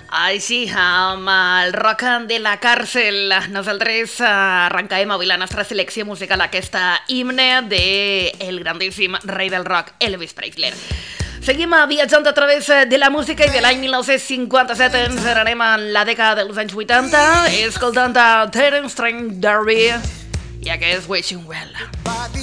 Així, amb el rock de la càrcel, nosaltres arrencarem avui la nostra selecció musical, aquesta himne del grandíssim rei del rock, Elvis Presley. Seguim viatjant a través de la música i de l'any 1957 ens anem a la dècada dels anys 80, escoltant a Terence Trent D'Arby i aquest Wishing Well.